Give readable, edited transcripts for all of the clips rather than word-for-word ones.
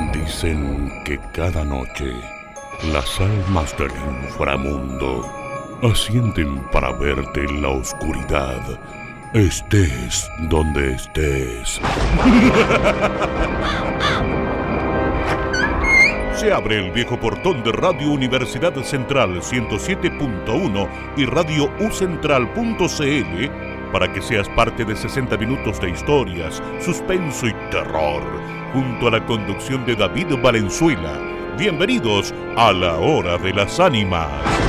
Dicen que cada noche las almas del inframundo ascienden para verte en la oscuridad, estés donde estés. Se abre el viejo portón de Radio Universidad Central 107.1 y Radio ucentral.cl para que seas parte de 60 minutos de historias, suspenso y terror, junto a la conducción de David Valenzuela. Bienvenidos a La Hora de las Ánimas.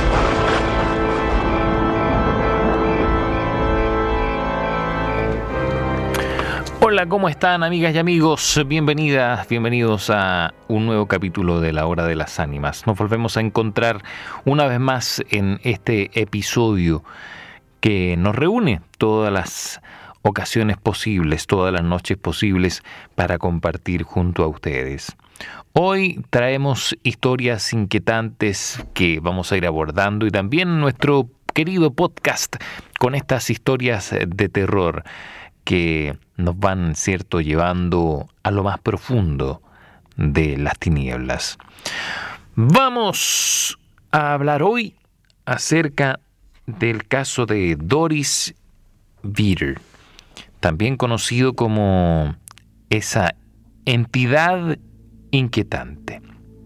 Hola, ¿cómo están, amigas y amigos? Bienvenidos a un nuevo capítulo de La Hora de las Ánimas. Nos volvemos a encontrar una vez más en este episodio que nos reúne todas las ocasiones posibles, todas las noches posibles para compartir junto a ustedes. Hoy traemos historias inquietantes que vamos a ir abordando y también nuestro querido podcast con estas historias de terror que nos van, cierto, llevando a lo más profundo de las tinieblas. Vamos a hablar hoy acerca del caso de Doris Vitter, también conocido como esa entidad inquietante.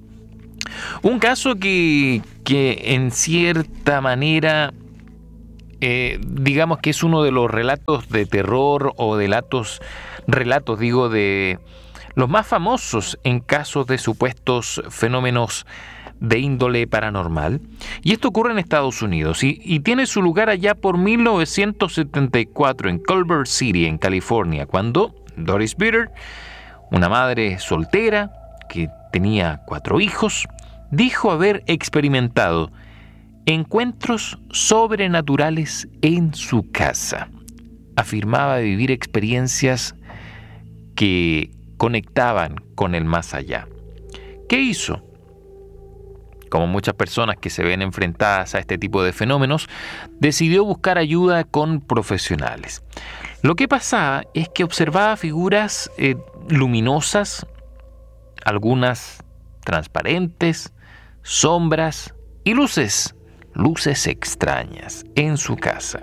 Un caso que en cierta manera digamos que es uno de los relatos de terror o de relatos de los más famosos en casos de supuestos fenómenos de índole paranormal. Y esto ocurre en Estados Unidos y tiene su lugar allá por 1974 en Culver City, en California, cuando Doris Vitter, una madre soltera que tenía 4 hijos, dijo haber experimentado encuentros sobrenaturales en su casa. Afirmaba vivir experiencias que conectaban con el más allá. ¿Qué hizo? Como muchas personas que se ven enfrentadas a este tipo de fenómenos, decidió buscar ayuda con profesionales. Lo que pasaba es que observaba figuras luminosas, algunas transparentes, sombras y luces extrañas en su casa.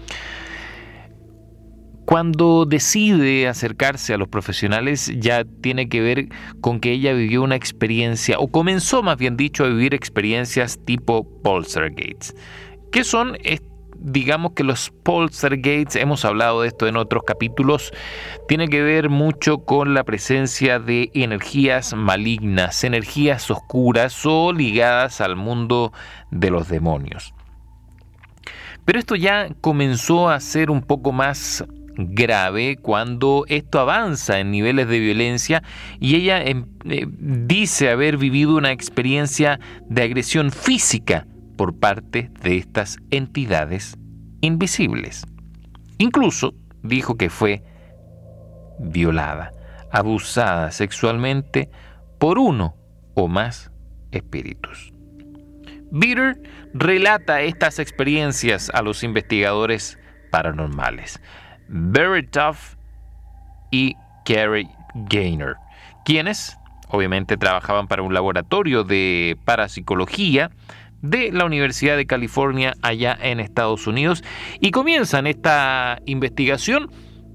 Cuando decide acercarse a los profesionales, ya tiene que ver con que ella vivió una experiencia, o comenzó más bien dicho a vivir experiencias tipo poltergeist. ¿Qué son? Digamos que los poltergeists, hemos hablado de esto en otros capítulos, tiene que ver mucho con la presencia de energías malignas, energías oscuras o ligadas al mundo de los demonios. Pero esto ya comenzó a ser un poco más grave cuando esto avanza en niveles de violencia y ella dice haber vivido una experiencia de agresión física por parte de estas entidades invisibles. Incluso dijo que fue violada, abusada sexualmente por uno o más espíritus. Vitter relata estas experiencias a los investigadores paranormales, Barry Tuff y Kerry Gaynor, quienes obviamente trabajaban para un laboratorio de parapsicología de la Universidad de California allá en Estados Unidos, y comienzan esta investigación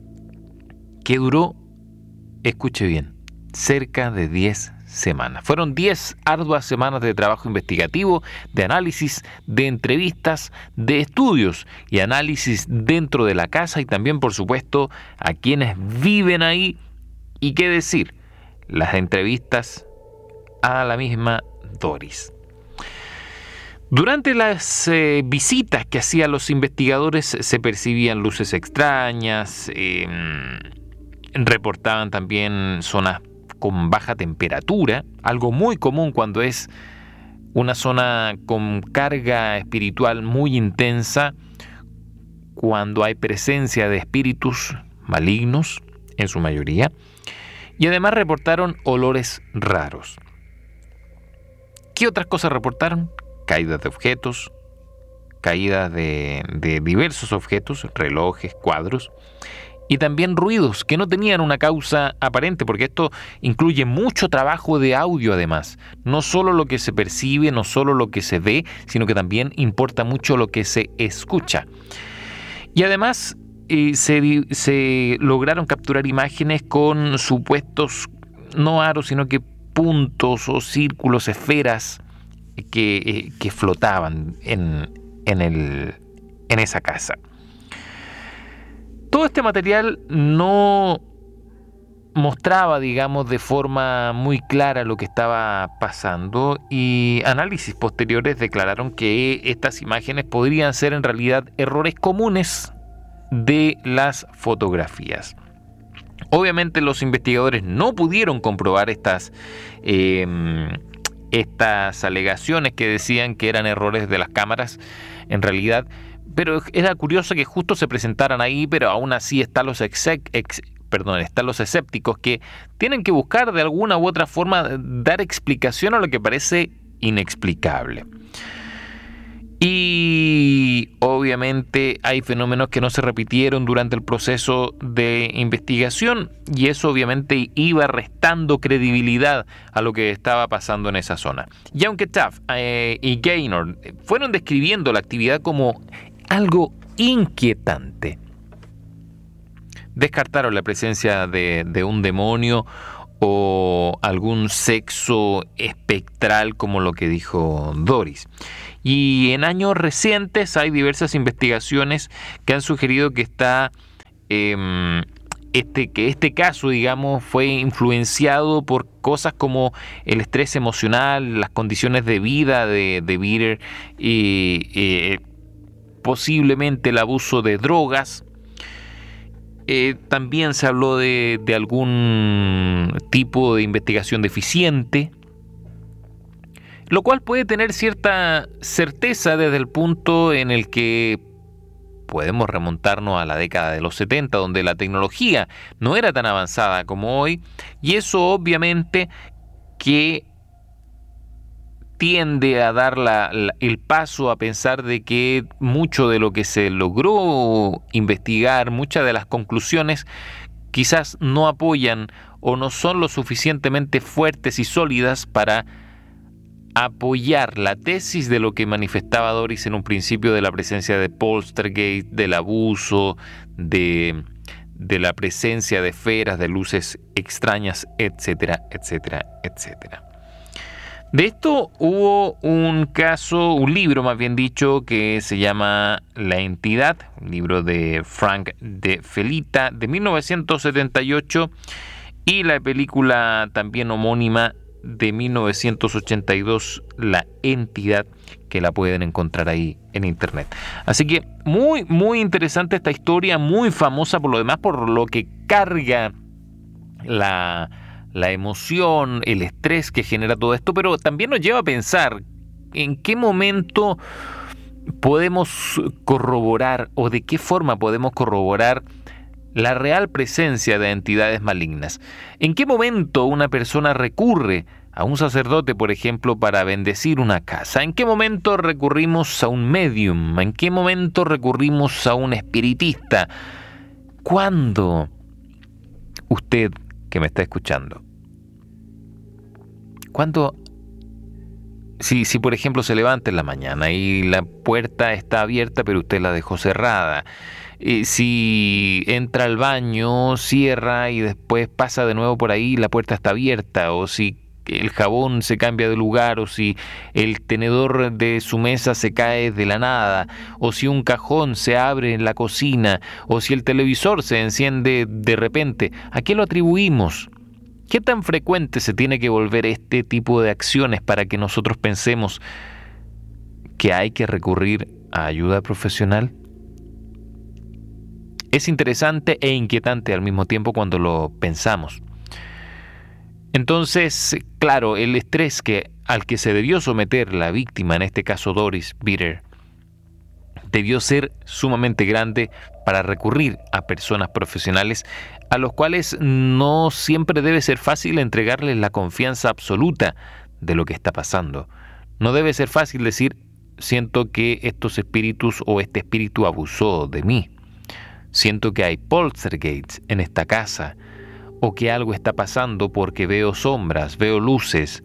que duró, escuche bien, cerca de 10 semanas. Fueron 10 arduas semanas de trabajo investigativo, de análisis, de entrevistas, de estudios y análisis dentro de la casa y también, por supuesto, a quienes viven ahí. Y qué decir, las entrevistas a la misma Doris. Durante las visitas que hacían los investigadores se percibían luces extrañas, reportaban también zonas con baja temperatura, algo muy común cuando es una zona con carga espiritual muy intensa, cuando hay presencia de espíritus malignos, en su mayoría, y además reportaron olores raros. ¿Qué otras cosas reportaron? Caídas de objetos, caídas de diversos objetos, relojes, cuadros, y también ruidos que no tenían una causa aparente, porque esto incluye mucho trabajo de audio además. No solo lo que se percibe, no solo lo que se ve, sino que también importa mucho lo que se escucha. Y además se lograron capturar imágenes con supuestos, no aros, sino que puntos o círculos, esferas que flotaban en esa casa. Todo este material no mostraba, digamos, de forma muy clara lo que estaba pasando, y análisis posteriores declararon que estas imágenes podrían ser en realidad errores comunes de las fotografías. Obviamente los investigadores no pudieron comprobar estas alegaciones que decían que eran errores de las cámaras en realidad, pero era curioso que justo se presentaran ahí, pero aún así están los escépticos que tienen que buscar de alguna u otra forma dar explicación a lo que parece inexplicable. Y obviamente hay fenómenos que no se repitieron durante el proceso de investigación, y eso obviamente iba restando credibilidad a lo que estaba pasando en esa zona. Y aunque Taft y Gaynor fueron describiendo la actividad como algo inquietante, descartaron la presencia de un demonio o algún sexo espectral como lo que dijo Doris. Y en años recientes hay diversas investigaciones que han sugerido que este caso, digamos, fue influenciado por cosas como el estrés emocional, las condiciones de vida de Bitter y posiblemente el abuso de drogas. También se habló de algún tipo de investigación deficiente, lo cual puede tener cierta certeza desde el punto en el que podemos remontarnos a la década de los 70, donde la tecnología no era tan avanzada como hoy, y eso obviamente que tiende a dar el paso a pensar de que mucho de lo que se logró investigar, muchas de las conclusiones quizás no apoyan o no son lo suficientemente fuertes y sólidas para apoyar la tesis de lo que manifestaba Doris en un principio, de la presencia de poltergeist, del abuso, de la presencia de esferas, de luces extrañas, etcétera, etcétera, etcétera. De esto hubo un libro más bien dicho, que se llama La Entidad, un libro de Frank de Felita de 1978, y la película también homónima de 1982, La Entidad, que la pueden encontrar ahí en internet. Así que muy, muy interesante esta historia, muy famosa por lo demás, por lo que carga la emoción, el estrés que genera todo esto, pero también nos lleva a pensar en qué momento podemos corroborar o de qué forma podemos corroborar la real presencia de entidades malignas. ¿En qué momento una persona recurre a un sacerdote, por ejemplo, para bendecir una casa? ¿En qué momento recurrimos a un medium? ¿En qué momento recurrimos a un espiritista? ¿Cuándo? Usted que me está escuchando, ¿cuándo? Si por ejemplo se levanta en la mañana y la puerta está abierta pero usted la dejó cerrada, si entra al baño, cierra y después pasa de nuevo por ahí y la puerta está abierta, o si el jabón se cambia de lugar, o si el tenedor de su mesa se cae de la nada, o si un cajón se abre en la cocina, o si el televisor se enciende de repente, ¿a qué lo atribuimos? ¿Qué tan frecuente se tiene que volver este tipo de acciones para que nosotros pensemos que hay que recurrir a ayuda profesional? Es interesante e inquietante al mismo tiempo cuando lo pensamos. Entonces, claro, el estrés al que se debió someter la víctima, en este caso Doris Bitter, debió ser sumamente grande para recurrir a personas profesionales a los cuales no siempre debe ser fácil entregarles la confianza absoluta de lo que está pasando. No debe ser fácil decir, siento que estos espíritus o este espíritu abusó de mí. siento que hay poltergeists en esta casa, o que algo está pasando porque veo sombras, veo luces.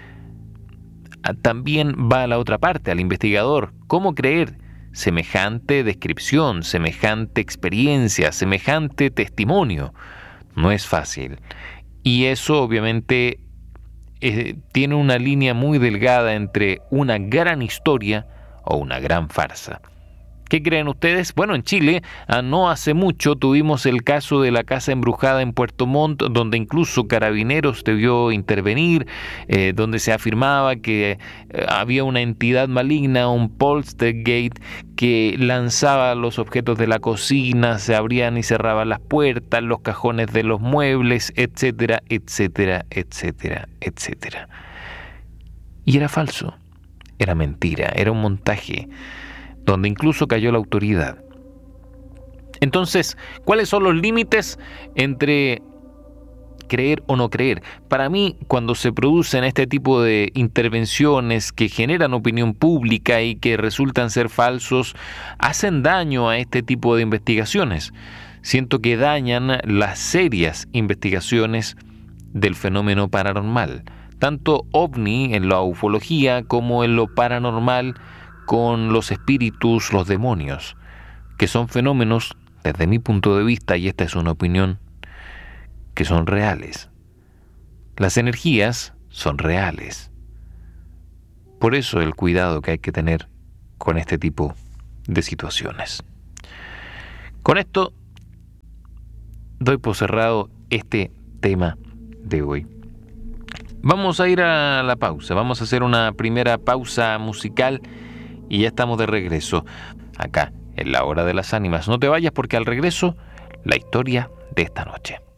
También va a la otra parte, al investigador. ¿Cómo creer semejante descripción, semejante experiencia, semejante testimonio? No es fácil. Y eso obviamente tiene una línea muy delgada entre una gran historia o una gran farsa. ¿Qué creen ustedes? Bueno, en Chile, no hace mucho tuvimos el caso de la casa embrujada en Puerto Montt, donde incluso Carabineros debió intervenir, donde se afirmaba que había una entidad maligna, un poltergeist, que lanzaba los objetos de la cocina, se abrían y cerraban las puertas, los cajones de los muebles, etcétera, etcétera, etcétera, etcétera. Y era falso, era mentira, era un montaje, donde incluso cayó la autoridad. Entonces, ¿cuáles son los límites entre creer o no creer? Para mí, cuando se producen este tipo de intervenciones que generan opinión pública y que resultan ser falsos, hacen daño a este tipo de investigaciones. Siento que dañan las serias investigaciones del fenómeno paranormal, tanto ovni en la ufología como en lo paranormal con los espíritus, los demonios, que son fenómenos, desde mi punto de vista, y esta es una opinión, que son reales. Las energías son reales. Por eso el cuidado que hay que tener con este tipo de situaciones. Con esto doy por cerrado este tema de hoy. Vamos a ir a la pausa, vamos a hacer una primera pausa musical y ya estamos de regreso, acá, en la Hora de las Ánimas. No te vayas porque al regreso, la historia de esta noche.